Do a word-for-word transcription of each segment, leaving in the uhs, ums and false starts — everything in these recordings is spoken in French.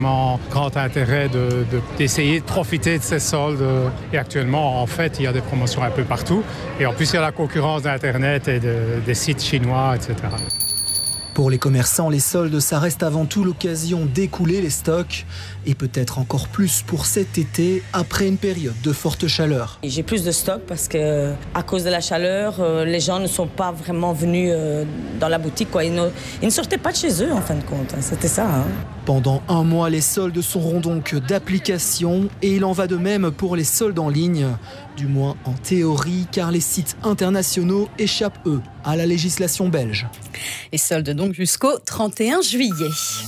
Grand intérêt de, de, d'essayer de profiter de ces soldes. Et actuellement, en fait, il y a des promotions un peu partout. Et en plus, il y a la concurrence d'Internet et de, des sites chinois, et cetera. Pour les commerçants, les soldes, ça reste avant tout l'occasion d'écouler les stocks. Et peut-être encore plus pour cet été, après une période de forte chaleur. J'ai plus de stock parce que à cause de la chaleur, les gens ne sont pas vraiment venus dans la boutique, quoi. Ils, ne, ils ne sortaient pas de chez eux, en fin de compte. C'était ça. Hein. Pendant un mois, les soldes seront donc d'application. Et il en va de même pour les soldes en ligne. Du moins en théorie, car les sites internationaux échappent, eux, à la législation belge. Et soldes donc jusqu'au trente et un juillet.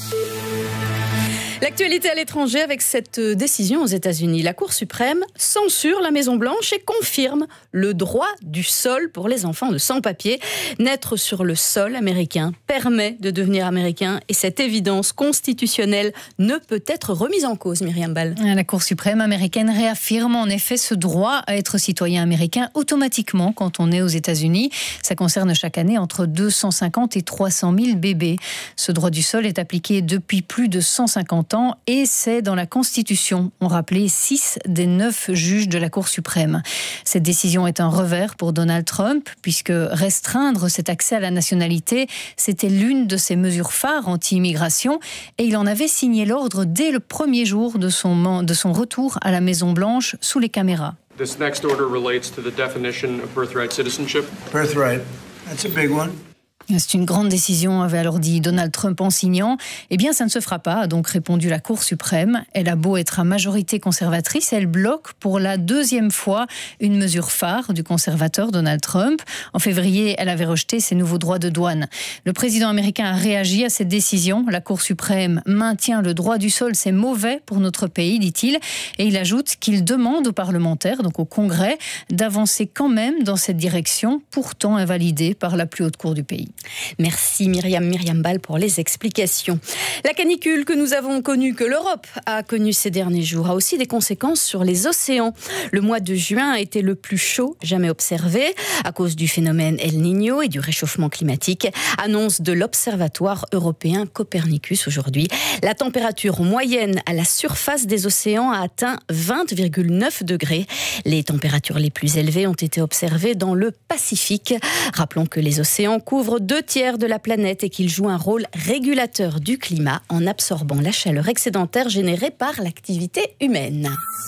L'actualité à l'étranger avec cette décision aux États-Unis. La Cour suprême censure la Maison-Blanche et confirme le droit du sol pour les enfants de sans-papiers. Naître sur le sol américain permet de devenir américain et cette évidence constitutionnelle ne peut être remise en cause, Myriam Ball. La Cour suprême américaine réaffirme en effet ce droit à être citoyen américain automatiquement quand on est aux États-Unis. Ça concerne chaque année entre deux cent cinquante et trois cent mille bébés. Ce droit du sol est appliqué depuis plus de cent cinquante ans. Et c'est dans la Constitution, ont rappelé six des neuf juges de la Cour suprême. Cette décision est un revers pour Donald Trump, puisque restreindre cet accès à la nationalité, c'était l'une de ses mesures phares anti-immigration, et il en avait signé l'ordre dès le premier jour de son, de son retour à la Maison-Blanche sous les caméras. This next order relates to the definition of birthright citizenship. Birthright, that's a big one. C'est une grande décision, avait alors dit Donald Trump en signant. Eh bien, ça ne se fera pas, a donc répondu la Cour suprême. Elle a beau être à majorité conservatrice, elle bloque pour la deuxième fois une mesure phare du conservateur Donald Trump. En février, elle avait rejeté ses nouveaux droits de douane. Le président américain a réagi à cette décision. La Cour suprême maintient le droit du sol, c'est mauvais pour notre pays, dit-il. Et il ajoute qu'il demande aux parlementaires, donc au Congrès, d'avancer quand même dans cette direction, pourtant invalidée par la plus haute cour du pays. Merci Myriam, Myriam Ball pour les explications. La canicule que nous avons connue, que l'Europe a connue ces derniers jours, a aussi des conséquences sur les océans. Le mois de juin a été le plus chaud jamais observé à cause du phénomène El Niño et du réchauffement climatique. Annonce de l'Observatoire européen Copernicus aujourd'hui. La température moyenne à la surface des océans a atteint vingt virgule neuf degrés. Les températures les plus élevées ont été observées dans le Pacifique. Rappelons que les océans couvrent deux tiers de la planète et qu'il joue un rôle régulateur du climat en absorbant la chaleur excédentaire générée par l'activité humaine.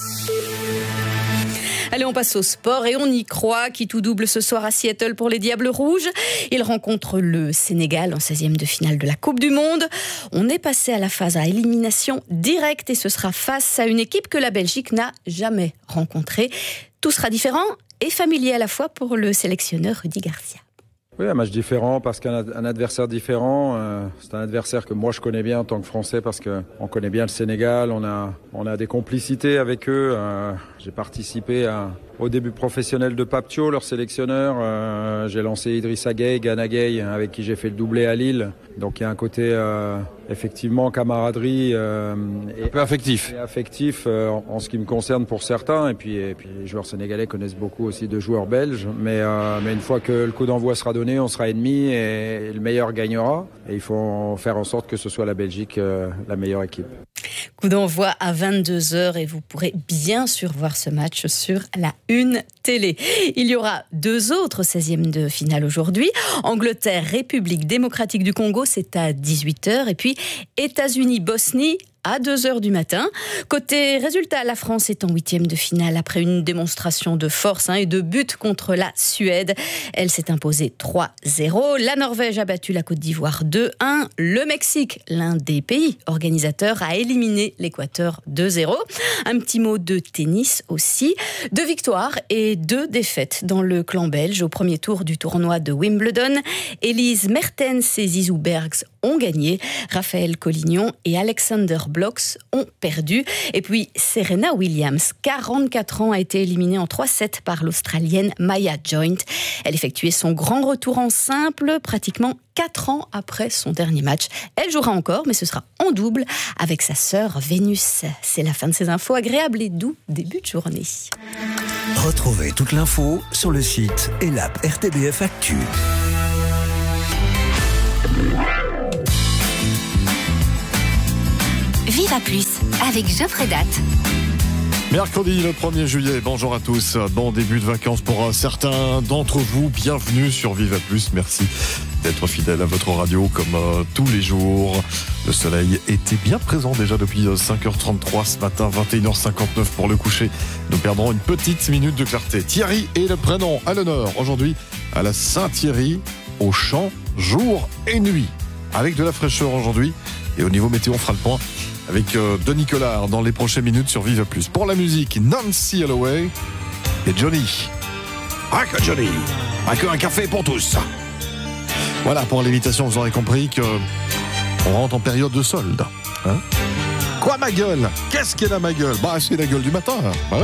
Allez, on passe au sport et on y croit. Qui tout double ce soir à Seattle pour les Diables Rouges. Ils rencontrent le Sénégal en seizième de finale de la Coupe du Monde. On est passé à la phase à élimination directe et ce sera face à une équipe que la Belgique n'a jamais rencontrée. Tout sera différent et familier à la fois pour le sélectionneur Rudy Garcia. Oui, un match différent parce qu'un adversaire différent, euh, c'est un adversaire que moi je connais bien en tant que Français parce qu'on connaît bien le Sénégal, on a, on a des complicités avec eux. Euh, j'ai participé à, au début professionnel de Paptio, leur sélectionneur. Euh, j'ai lancé Idrissa Gueye, Gana Gueye, avec qui j'ai fait le doublé à Lille. Donc il y a un côté euh, effectivement camaraderie euh, et, un peu affectif, et affectif euh, en, en ce qui me concerne pour certains. Et puis, et puis les joueurs sénégalais connaissent beaucoup aussi de joueurs belges. Mais, euh, mais une fois que le coup d'envoi sera donné, on sera ennemis et le meilleur gagnera. Et il faut faire en sorte que ce soit la Belgique euh, la meilleure équipe. Coup d'envoi à vingt-deux heures et vous pourrez bien sûr voir ce match sur la Une télé. Il y aura deux autres seizièmes de finale aujourd'hui. Angleterre, République démocratique du Congo, c'est à dix-huit heures. Et puis États-Unis, Bosnie, à deux heures du matin. Côté résultat, la France est en huitième de finale après une démonstration de force hein, et de but contre la Suède. Elle s'est imposée trois zéro. La Norvège a battu la Côte d'Ivoire deux un. Le Mexique, l'un des pays organisateurs, a éliminé l'Équateur deux zéro. Un petit mot de tennis aussi. Deux victoires et deux défaites dans le clan belge au premier tour du tournoi de Wimbledon. Elise Mertens et Zizou Bergs ont gagné. Raphaël Collignon et Alexander Blocks ont perdu. Et puis Serena Williams, quarante-quatre ans, a été éliminée en trois sept par l'Australienne Maya Joint. Elle effectuait son grand retour en simple pratiquement quatre ans après son dernier match. Elle jouera encore, mais ce sera en double avec sa sœur Vénus. C'est la fin de ces infos. Agréable et doux début de journée. Retrouvez toute l'info sur le site et l'app R T B F Actu. Viva Plus avec Geoffrey Date. Mercredi le premier juillet, bonjour à tous, bon début de vacances pour certains d'entre vous, bienvenue sur Viva Plus, merci d'être fidèle à votre radio comme euh, tous les jours. Le soleil était bien présent déjà depuis cinq heures trente-trois ce matin, vingt et une heures cinquante-neuf pour le coucher. Nous perdrons une petite minute de clarté. Thierry est le prénom à l'honneur aujourd'hui à la Saint-Thierry, au champ, jour et nuit, avec de la fraîcheur aujourd'hui. Et au niveau météo, on fera le point avec euh, Denis Collard dans les prochaines minutes sur Viva Plus. Pour la musique, Nancy Holloway et Johnny. Ah que Johnny, ah que un café pour tous. Voilà, pour l'invitation, vous aurez compris que on rentre en période de solde. Hein ? Quoi ma gueule ? Qu'est-ce qu'elle a ma gueule ? Bah c'est la gueule du matin. Bah,